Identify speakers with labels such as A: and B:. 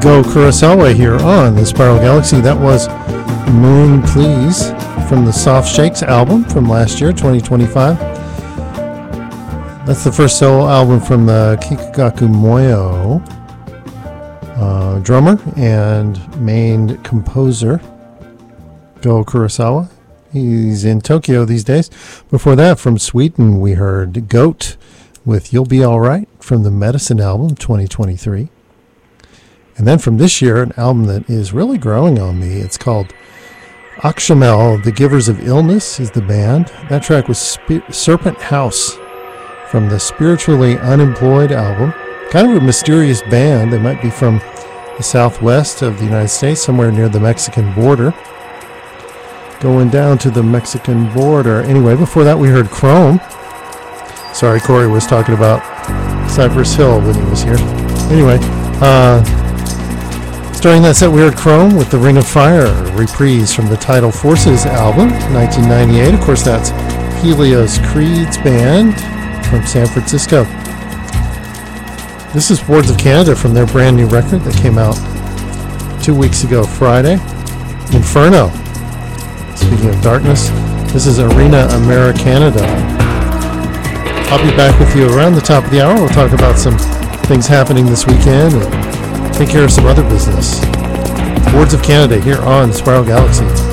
A: Go Kurosawa here on the Spiral Galaxy. That was Moon Please from the Soft Shakes album from last year, 2025. That's the first solo album from the Kikugaku Moyo drummer and main composer, Go Kurosawa. He's in Tokyo these days. Before that, from Sweden, we heard Goat with You'll Be Alright from the Medicine album, 2023. And then from this year, an album that is really growing on me. It's called Akshamel, The Givers of Illness is the band. That track was Serpent House from the Spiritually Unemployed album. Kind of a mysterious band. They might be from the southwest of the United States, somewhere near the Mexican border. Going down to the Mexican border. Anyway, before that we heard Chrome. Sorry, Corey was talking about Cypress Hill when he was here. Anyway, starting that set we heard Chrome with the Ring of Fire reprise from the Tidal Forces album, 1998. Of course, that's Helios Creed's band from San Francisco. This is Boards of Canada from their brand new record that came out 2 weeks ago Friday, Inferno. Speaking of darkness, this is Arena Americanada. I'll be back with you around the top of the hour. We'll talk about some things happening this weekend and take care of some other business. Boards of Canada here on Spiral Galaxy.